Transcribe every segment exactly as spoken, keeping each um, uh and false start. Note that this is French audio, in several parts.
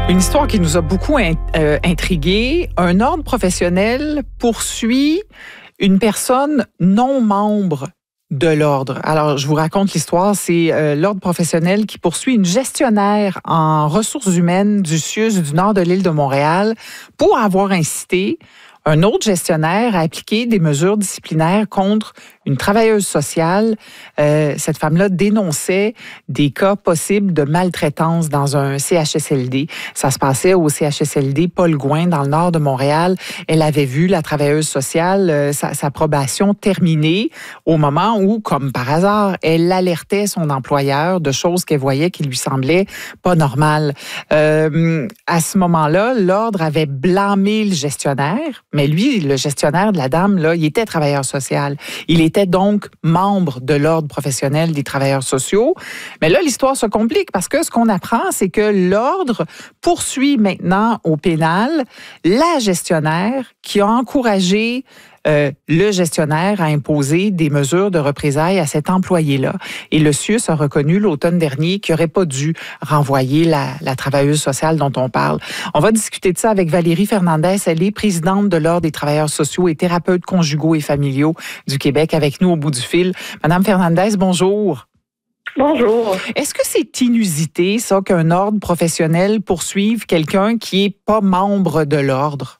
Une histoire qui nous a beaucoup in- euh, intrigués. Un ordre professionnel poursuit une personne non membre de l'ordre. Alors, je vous raconte l'histoire. C'est euh, l'ordre professionnel qui poursuit une gestionnaire en ressources humaines du C I U S du nord de l'île de Montréal pour avoir incité un autre gestionnaire à appliquer des mesures disciplinaires contre une travailleuse sociale. Euh, cette femme-là dénonçait des cas possibles de maltraitance dans un C H S L D. Ça se passait au C H S L D Paul Gouin, dans le nord de Montréal. Elle avait vu la travailleuse sociale, euh, sa, sa probation terminée au moment où, comme par hasard, elle alertait son employeur de choses qu'elle voyait qui lui semblaient pas normales. Euh, à ce moment-là, l'ordre avait blâmé le gestionnaire, mais lui, le gestionnaire de la dame, là, il était travailleur social. Il était donc membre de l'ordre professionnel des travailleurs sociaux. Mais là, l'histoire se complique parce que ce qu'on apprend, c'est que l'ordre poursuit maintenant au pénal la gestionnaire qui a encouragé Euh, le gestionnaire a imposé des mesures de représailles à cet employé-là. Et le C I U S a reconnu l'automne dernier qu'il n'aurait pas dû renvoyer la, la travailleuse sociale dont on parle. On va discuter de ça avec Valérie Fernandez. Elle est présidente de l'Ordre des travailleurs sociaux et thérapeutes conjugaux et familiaux du Québec, avec nous au bout du fil. Madame Fernandez, bonjour. Bonjour. Est-ce que c'est inusité, ça, qu'un ordre professionnel poursuive quelqu'un qui n'est pas membre de l'ordre?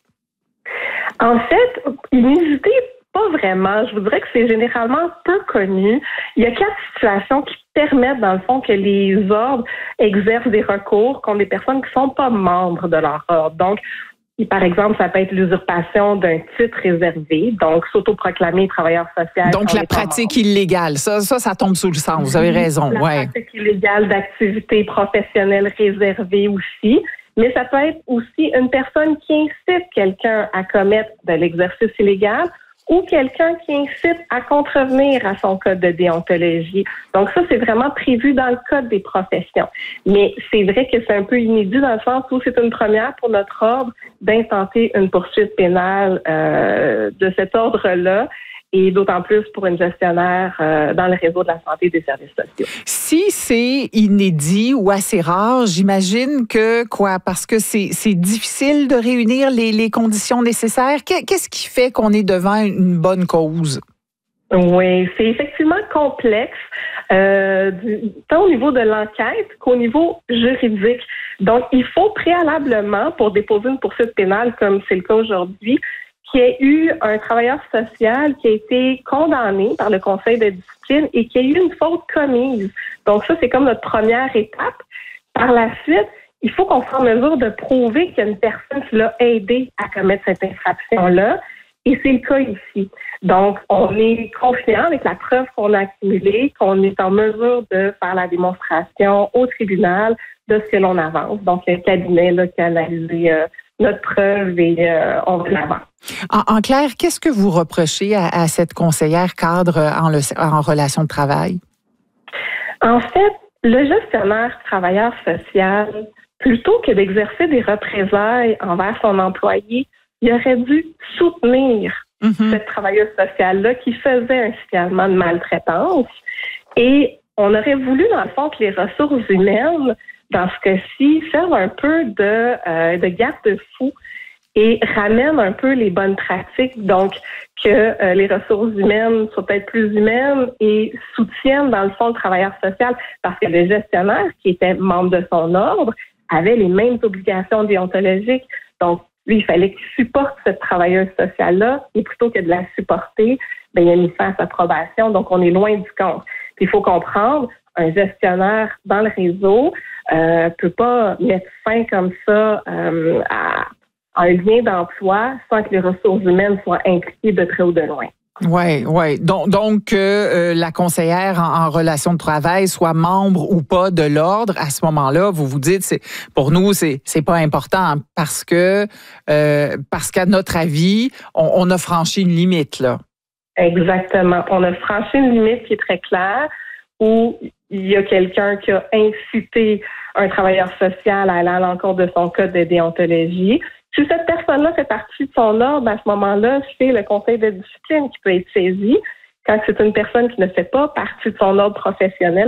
En fait, inusité, pas vraiment. Je vous dirais que c'est généralement peu connu. Il y a quatre situations qui permettent, dans le fond, que les ordres exercent des recours contre des personnes qui ne sont pas membres de leur ordre. Donc, par exemple, ça peut être l'usurpation d'un titre réservé, donc s'autoproclamer travailleur social. Donc, la pratique illégale, ça, ça, ça tombe sous le sens. Vous avez raison. La ouais. pratique illégale d'activités professionnelles réservées aussi. Mais ça peut être aussi une personne qui incite quelqu'un à commettre de l'exercice illégal ou quelqu'un qui incite à contrevenir à son code de déontologie. Donc ça, c'est vraiment prévu dans le code des professions. Mais c'est vrai que c'est un peu inédit dans le sens où c'est une première pour notre ordre d'intenter une poursuite pénale euh, de cet ordre-là. Et d'autant plus pour une gestionnaire euh, dans le réseau de la santé et des services sociaux. Si c'est inédit ou assez rare, j'imagine que quoi? Parce que c'est, c'est difficile de réunir les, les conditions nécessaires. Qu'est-ce qui fait qu'on est devant une bonne cause? Oui, c'est effectivement complexe, euh, du, tant au niveau de l'enquête qu'au niveau juridique. Donc, il faut préalablement, pour déposer une poursuite pénale comme c'est le cas aujourd'hui, qu'il y ait eu un travailleur social qui a été condamné par le conseil de discipline et qu'il y ait eu une faute commise. Donc ça, c'est comme notre première étape. Par la suite, il faut qu'on soit en mesure de prouver qu'il y a une personne qui l'a aidé à commettre cette infraction-là. Et c'est le cas ici. Donc, on est confiant avec la preuve qu'on a accumulée, qu'on est en mesure de faire la démonstration au tribunal de ce que l'on avance. Donc, il y a un cabinet là, qui a analysé euh, notre preuve et euh, on va l'avant. En, en clair, qu'est-ce que vous reprochez à, à cette conseillère cadre en, le, en relation de travail? En fait, le gestionnaire travailleur social, plutôt que d'exercer des représailles envers son employé, il aurait dû soutenir mm-hmm. cette travailleuse sociale-là qui faisait un signalement de maltraitance. Et on aurait voulu, dans le fond, que les ressources humaines, dans ce cas-ci, servent un peu de, euh, de garde-fou et ramènent un peu les bonnes pratiques. Donc, que euh, les ressources humaines soient peut-être plus humaines et soutiennent, dans le fond, le travailleur social. Parce que le gestionnaire, qui était membre de son ordre, avait les mêmes obligations déontologiques. Donc, lui, il fallait qu'il supporte cette travailleuse sociale-là, et plutôt que de la supporter, ben, il a mis fin à sa probation, donc on est loin du compte. Puis, il faut comprendre, un gestionnaire dans le réseau euh, peut pas mettre fin comme ça euh, à, à un lien d'emploi sans que les ressources humaines soient impliquées de près ou de loin. Oui, oui. Donc, donc euh, la conseillère en, en relation de travail soit membre ou pas de l'ordre, à ce moment-là, vous vous dites, c'est pour nous, c'est c'est pas important parce que euh, parce qu'à notre avis, on, on a franchi une limite là. Exactement. On a franchi une limite qui est très claire où il y a quelqu'un qui a incité un travailleur social à aller à l'encontre de son code de déontologie. Si cette personne-là fait partie de son ordre, à ce moment-là, c'est le conseil de discipline qui peut être saisi. Quand c'est une personne qui ne fait pas partie de son ordre professionnel,